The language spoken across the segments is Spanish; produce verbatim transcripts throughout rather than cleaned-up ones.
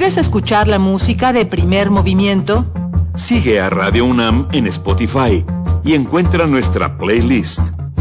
¿Quieres escuchar la música de Primer Movimiento? Sigue a Radio UNAM en Spotify y encuentra nuestra playlist.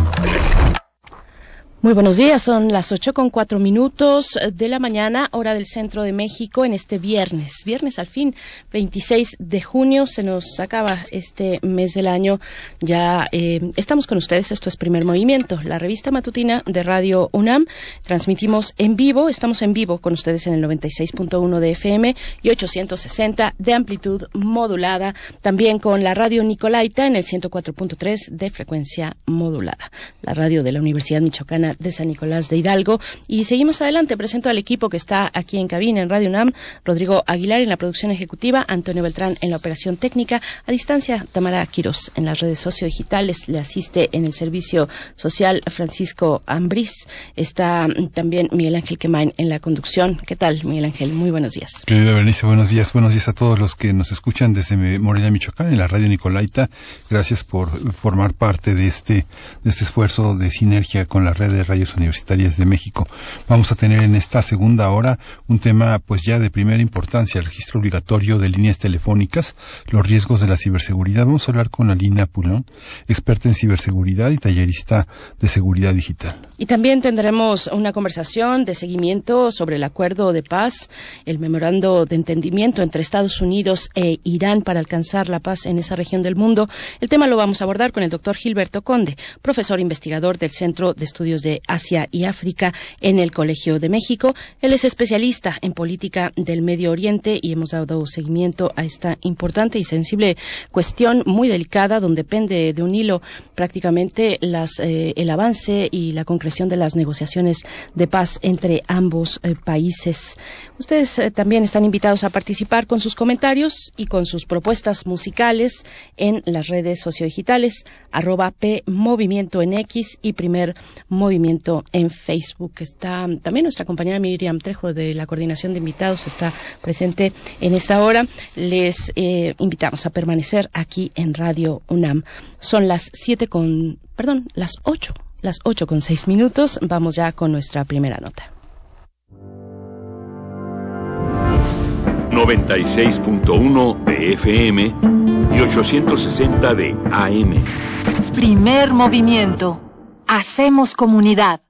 Muy buenos días, son las ocho con cuatro minutos de la mañana, hora del centro de México, en este viernes. Viernes al fin, veintiséis de junio, se nos acaba este mes del año. Ya eh, estamos con ustedes, esto es Primer Movimiento, la revista matutina de Radio UNAM. Transmitimos en vivo, estamos en vivo con ustedes en el noventa y seis punto uno de F M y ochocientos sesenta de amplitud modulada. También con la Radio Nicolaita en el ciento cuatro punto tres de frecuencia modulada. La radio de la Universidad Michoacana de San Nicolás de Hidalgo. Y seguimos adelante, presento al equipo que está aquí en cabina en Radio UNAM: Rodrigo Aguilar en la producción ejecutiva, Antonio Beltrán en la operación técnica, a distancia Tamara Quirós en las redes sociodigitales, le asiste en el servicio social Francisco Ambriz, está también Miguel Ángel Quemain en la conducción. ¿Qué tal, Miguel Ángel? Muy buenos días. Querida Berenice, buenos días, buenos días a todos los que nos escuchan desde Morelia, Michoacán, en la Radio Nicolaita. Gracias por formar parte de este, de este esfuerzo de sinergia con la red de radios universitarias de México. Vamos a tener en esta segunda hora un tema pues ya de primera importancia: el registro obligatorio de líneas telefónicas, los riesgos de la ciberseguridad. Vamos a hablar con Alina Pulón, experta en ciberseguridad y tallerista de seguridad digital. Y también tendremos una conversación de seguimiento sobre el acuerdo de paz, el memorando de entendimiento entre Estados Unidos e Irán para alcanzar la paz en esa región del mundo. El tema lo vamos a abordar con el doctor Gilberto Conde, profesor investigador del Centro de Estudios de Asia y África en el Colegio de México. Él es especialista en política del Medio Oriente y hemos dado seguimiento a esta importante y sensible cuestión muy delicada, donde depende de un hilo prácticamente las, eh, el avance y la concreción de las negociaciones de paz entre ambos eh, países. Ustedes eh, también están invitados a participar con sus comentarios y con sus propuestas musicales en las redes sociodigitales, arroba P Movimiento en X y Primer Movimiento en Facebook. Está también nuestra compañera Miriam Trejo de la Coordinación de Invitados, está presente en esta hora. Les eh, invitamos a permanecer aquí en Radio UNAM. Son las siete con, perdón, las ocho, las ocho con seis minutos. Vamos ya con nuestra primera nota. noventa y seis punto uno de F M y ochocientos sesenta de A M. Primer Movimiento. Hacemos comunidad.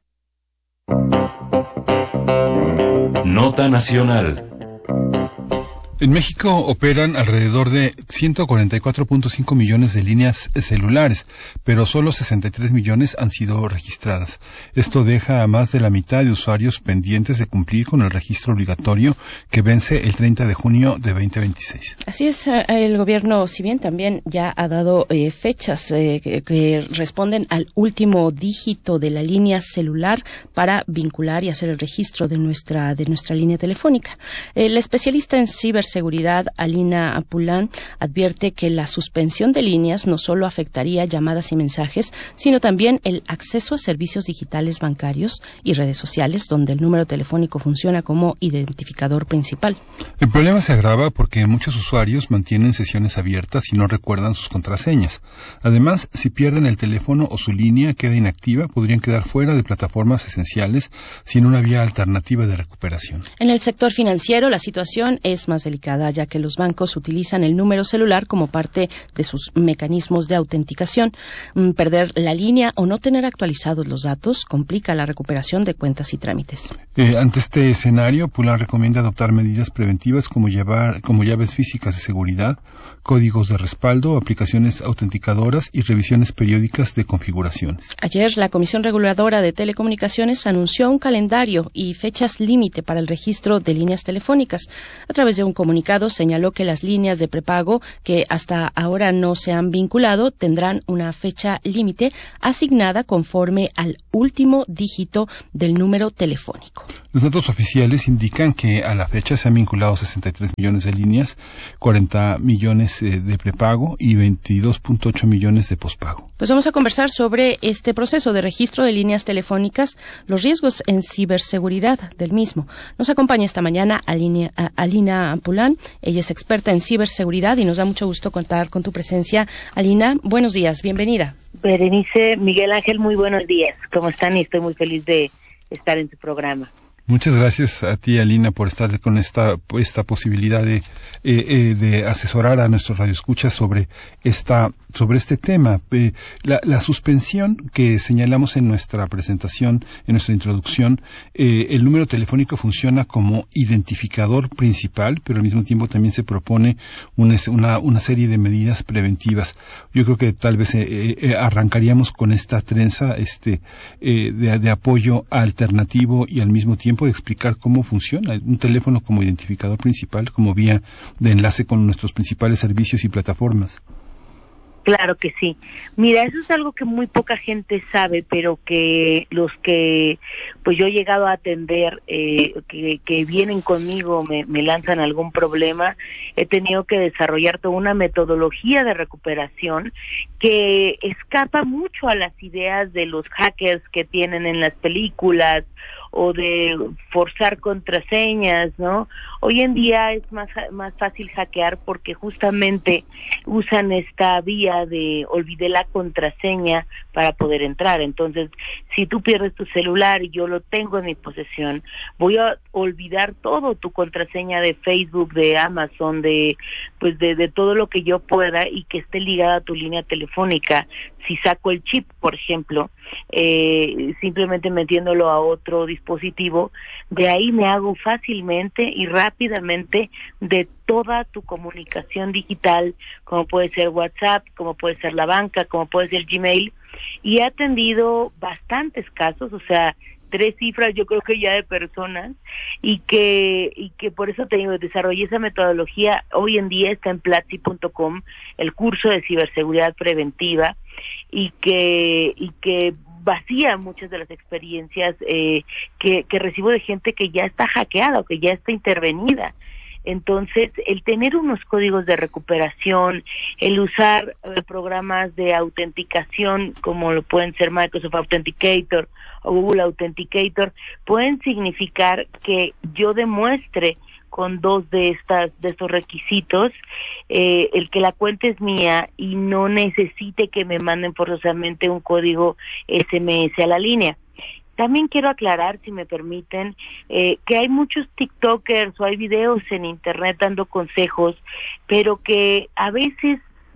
Nota nacional. En México operan alrededor de ciento cuarenta y cuatro punto cinco millones de líneas celulares, pero solo sesenta y tres millones han sido registradas. Esto deja a más de la mitad de usuarios pendientes de cumplir con el registro obligatorio que vence el treinta de junio de veinte veintiséis. Así es, el gobierno, si bien también ya ha dado eh, fechas eh, que, que responden al último dígito de la línea celular para vincular y hacer el registro de nuestra de nuestra línea telefónica. El especialista en ciberseguridad Seguridad, Alina Pulán, advierte que la suspensión de líneas no solo afectaría llamadas y mensajes, sino también el acceso a servicios digitales bancarios y redes sociales, donde el número telefónico funciona como identificador principal. El problema se agrava porque muchos usuarios mantienen sesiones abiertas y no recuerdan sus contraseñas. Además, si pierden el teléfono o su línea queda inactiva, podrían quedar fuera de plataformas esenciales sin una vía alternativa de recuperación. En el sector financiero, la situación es más delicada, ya que los bancos utilizan el número celular como parte de sus mecanismos de autenticación. Perder la línea o no tener actualizados los datos complica la recuperación de cuentas y trámites. Eh, ante este escenario, Pulán recomienda adoptar medidas preventivas como llevar, como llaves físicas de seguridad, códigos de respaldo, aplicaciones autenticadoras y revisiones periódicas de configuraciones. Ayer, la Comisión Reguladora de Telecomunicaciones anunció un calendario y fechas límite para el registro de líneas telefónicas. A través de un comunicado señaló que las líneas de prepago que hasta ahora no se han vinculado tendrán una fecha límite asignada conforme al último dígito del número telefónico. Los datos oficiales indican que a la fecha se han vinculado sesenta y tres millones de líneas, cuarenta millones eh, de prepago y veintidós punto ocho millones de pospago. Pues vamos a conversar sobre este proceso de registro de líneas telefónicas, los riesgos en ciberseguridad del mismo. Nos acompaña esta mañana Alina, Alina Pulán. Ella es experta en ciberseguridad y nos da mucho gusto contar con tu presencia. Alina, buenos días, bienvenida. Berenice, Miguel Ángel, muy buenos días. ¿Cómo están? Y estoy muy feliz de estar en tu programa. Muchas gracias a ti, Alina, por estar con esta esta posibilidad de eh, eh, de asesorar a nuestros radioescuchas sobre esta sobre este tema. Eh, la, la suspensión que señalamos en nuestra presentación, en nuestra introducción, eh, el número telefónico funciona como identificador principal, pero al mismo tiempo también se propone una una, una serie de medidas preventivas. Yo creo que tal vez eh, eh, arrancaríamos con esta trenza este eh, de, de apoyo alternativo y al mismo tiempo de explicar cómo funciona un teléfono como identificador principal, como vía de enlace con nuestros principales servicios y plataformas. Claro que sí. Mira, eso es algo que muy poca gente sabe, pero que los que pues yo he llegado a atender, eh, que, que vienen conmigo, me, me lanzan algún problema, he tenido que desarrollar toda una metodología de recuperación que escapa mucho a las ideas de los hackers que tienen en las películas o de forzar contraseñas, ¿no? Hoy en día es más más fácil hackear porque justamente usan esta vía de olvidé la contraseña para poder entrar. Entonces, si tú pierdes tu celular y yo lo tengo en mi posesión, voy a olvidar todo, tu contraseña de Facebook, de Amazon, de pues de, de todo lo que yo pueda y que esté ligada a tu línea telefónica. Si saco el chip, por ejemplo, eh, simplemente metiéndolo a otro dispositivo, de ahí me hago fácilmente y rápidamente de toda tu comunicación digital, como puede ser WhatsApp, como puede ser la banca, como puede ser Gmail, y he atendido bastantes casos, o sea, tres cifras yo creo que ya de personas, y que y que por eso te digo, desarrollé esa metodología. Hoy en día está en platzi punto com el curso de ciberseguridad preventiva, y que y que vacía muchas de las experiencias eh, que, que recibo de gente que ya está hackeada o que ya está intervenida. Entonces, el tener unos códigos de recuperación, el usar eh, programas de autenticación como lo pueden ser Microsoft Authenticator o Google Authenticator, pueden significar que yo demuestre con dos de estas de estos requisitos eh, el que la cuenta es mía y no necesite que me manden forzosamente un código ese eme ese a la línea. También quiero aclarar, si me permiten, eh, que hay muchos TikTokers o hay videos en internet dando consejos, pero que a veces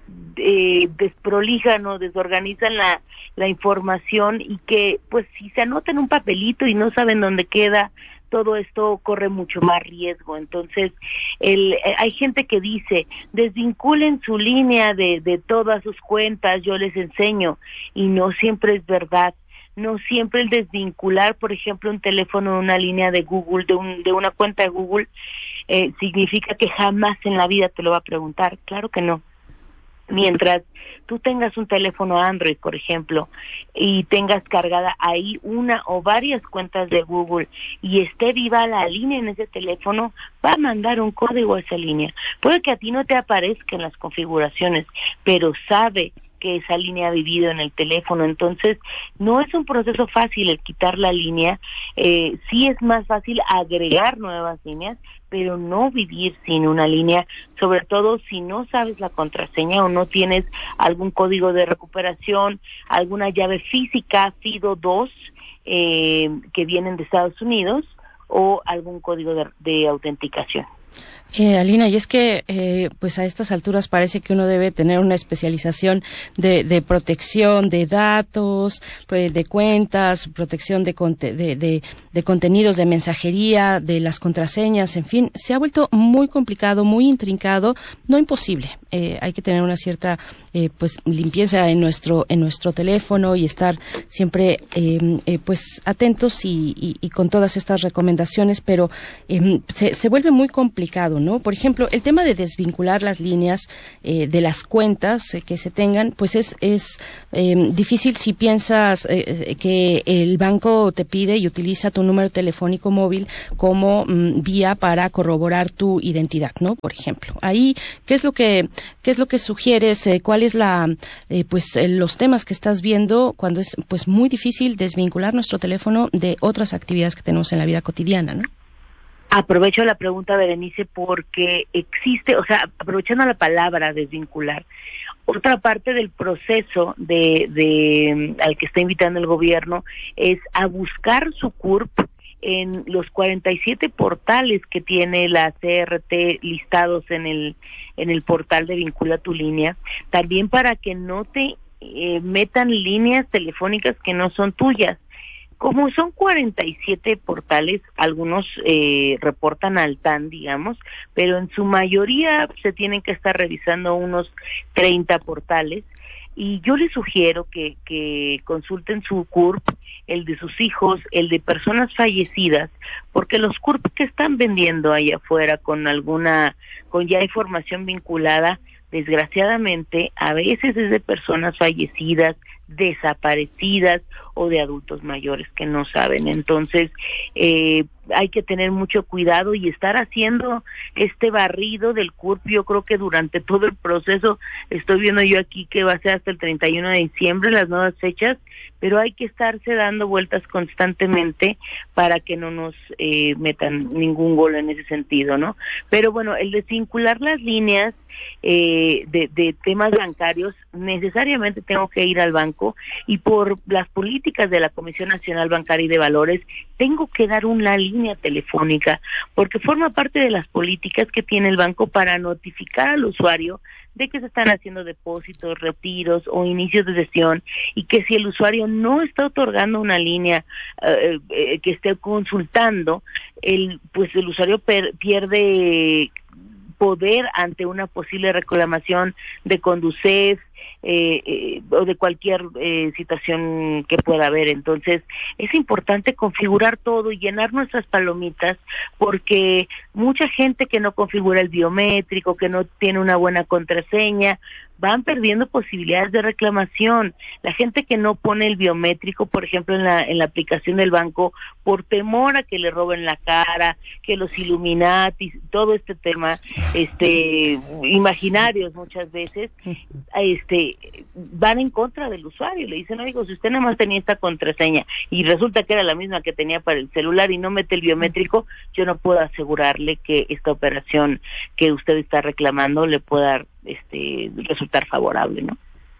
eh, desprolijan o desorganizan la, la información, y que pues si se anota en un papelito y no saben dónde queda, todo esto corre mucho más riesgo. Entonces, el, hay gente que dice, desvinculen su línea de, de todas sus cuentas, yo les enseño, y no siempre es verdad. No siempre el desvincular, por ejemplo, un teléfono de una línea de Google, de, un, de una cuenta de Google, eh, significa que jamás en la vida te lo va a preguntar. Claro que no. Mientras tú tengas un teléfono Android, por ejemplo, y tengas cargada ahí una o varias cuentas de Google y esté viva la línea en ese teléfono, va a mandar un código a esa línea. Puede que a ti no te aparezca en las configuraciones, pero sabe que esa línea ha vivido en el teléfono. Entonces, no es un proceso fácil el quitar la línea. Eh, sí es más fácil agregar nuevas líneas, pero no vivir sin una línea, sobre todo si no sabes la contraseña o no tienes algún código de recuperación, alguna llave física FIDO dos eh, que vienen de Estados Unidos, o algún código de, de autenticación. Eh, Alina, y es que eh, pues a estas alturas parece que uno debe tener una especialización de, de protección de datos, pues, de cuentas, protección de, conte- de, de, de contenidos de mensajería, de las contraseñas, en fin, se ha vuelto muy complicado, muy intrincado, no imposible. Eh, hay que tener una cierta eh, pues limpieza en nuestro en nuestro teléfono y estar siempre eh, eh, pues atentos y, y, y con todas estas recomendaciones, pero eh, se, se vuelve muy complicado, ¿no? Por ejemplo, el tema de desvincular las líneas eh, de las cuentas eh, que se tengan, pues es es eh, difícil si piensas eh, que el banco te pide y utiliza tu número telefónico móvil como mm, vía para corroborar tu identidad, ¿no? Por ejemplo, ahí, ¿qué es lo que qué es lo que sugieres? Eh, ¿Cuál es la eh, pues eh, los temas que estás viendo cuando es pues muy difícil desvincular nuestro teléfono de otras actividades que tenemos en la vida cotidiana, ¿no? Aprovecho la pregunta, Berenice, porque existe, o sea, aprovechando la palabra desvincular, otra parte del proceso de, de al que está invitando el gobierno es a buscar su C U R P en los cuarenta y siete portales que tiene la C R T listados en el en el portal de Vincula tu Línea, también para que no te eh, metan líneas telefónicas que no son tuyas. Como son cuarenta y siete portales, algunos eh, reportan al T A N, digamos, pero en su mayoría se tienen que estar revisando unos treinta portales, y yo les sugiero que, que consulten su C U R P, el de sus hijos, el de personas fallecidas, porque los C U R P que están vendiendo allá afuera con alguna, con ya información vinculada, desgraciadamente a veces es de personas fallecidas, desaparecidas o de adultos mayores que no saben. Entonces eh, hay que tener mucho cuidado y estar haciendo este barrido del C U R P. Yo creo que durante todo el proceso, estoy viendo yo aquí que va a ser hasta el treinta y uno de diciembre las nuevas fechas, pero hay que estarse dando vueltas constantemente para que no nos eh, metan ningún gol en ese sentido, ¿no? Pero bueno, el desvincular las líneas eh, de, de temas bancarios, necesariamente tengo que ir al banco, y por las políticas de la Comisión Nacional Bancaria y de Valores tengo que dar una línea telefónica, porque forma parte de las políticas que tiene el banco para notificar al usuario de que se están haciendo depósitos, retiros o inicios de sesión, y que si el usuario no está otorgando una línea eh, eh, que esté consultando, el pues el usuario per, pierde poder ante una posible reclamación de Conducef, eh, eh, o de cualquier eh, situación que pueda haber. Entonces es importante configurar todo y llenar nuestras palomitas, porque mucha gente que no configura el biométrico, que no tiene una buena contraseña, van perdiendo posibilidades de reclamación. La gente que no pone el biométrico, por ejemplo, en la en la aplicación del banco, por temor a que le roben la cara, que los Illuminati, todo este tema, este, imaginarios muchas veces, este, van en contra del usuario. Le dicen, oiga, si usted nada más tenía esta contraseña y resulta que era la misma que tenía para el celular y no mete el biométrico, yo no puedo asegurarle que esta operación que usted está reclamando le pueda este resultar favorable, ¿no?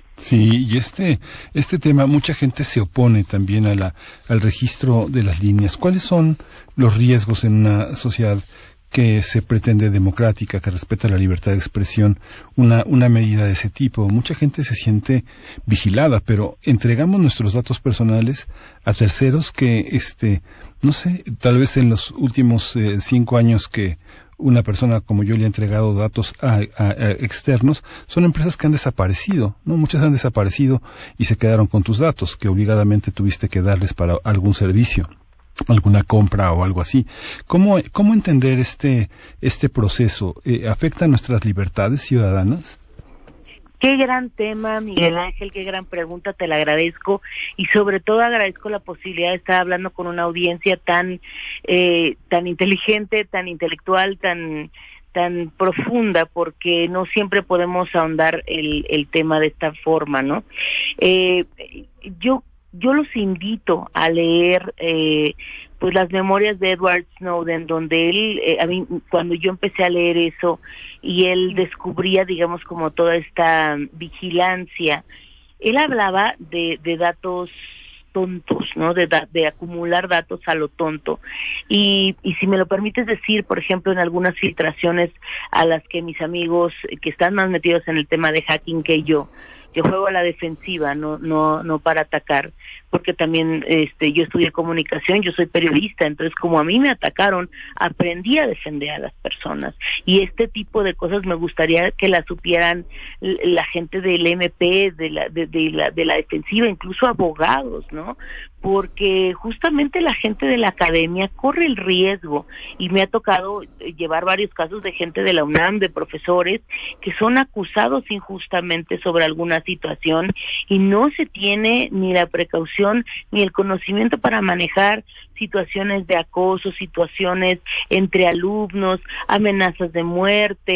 Sí, y este este tema, mucha gente se opone también a la al registro de las líneas. ¿Cuáles son los riesgos en una sociedad que se pretende democrática, que respeta la libertad de expresión, una una medida de ese tipo? Mucha gente se siente vigilada, pero entregamos nuestros datos personales a terceros que, este, no sé, tal vez en los últimos eh, cinco años que una persona como yo le ha entregado datos a, a, a externos, son empresas que han desaparecido, ¿no? Muchas han desaparecido y se quedaron con tus datos, que obligadamente tuviste que darles para algún servicio, alguna compra o algo así. ¿Cómo, cómo entender este, este proceso? Eh, ¿Afecta nuestras libertades ciudadanas? Qué gran tema, Miguel Ángel, qué gran pregunta, te la agradezco, y sobre todo agradezco la posibilidad de estar hablando con una audiencia tan eh, tan inteligente, tan intelectual, tan tan profunda, porque no siempre podemos ahondar el, el tema de esta forma, ¿no? Eh, yo yo los invito a leer eh, pues las memorias de Edward Snowden, donde él, eh, a mí, cuando yo empecé a leer eso y él descubría, digamos, como toda esta vigilancia, él hablaba de, de datos tontos, ¿no? De, de acumular datos a lo tonto. Y, y si me lo permites decir, por ejemplo, en algunas filtraciones a las que mis amigos que están más metidos en el tema de hacking que yo, yo juego a la defensiva, no no no para atacar, porque también este yo estudié comunicación, yo soy periodista, entonces como a mí me atacaron, aprendí a defender a las personas, y este tipo de cosas me gustaría que las supieran la gente del M P, de la de, de la de la defensiva, incluso abogados, ¿no? Porque justamente la gente de la academia corre el riesgo, y me ha tocado llevar varios casos de gente de la UNAM, de profesores, que son acusados injustamente sobre alguna situación, y no se tiene ni la precaución ni el conocimiento para manejar situaciones de acoso, situaciones entre alumnos, amenazas de muerte,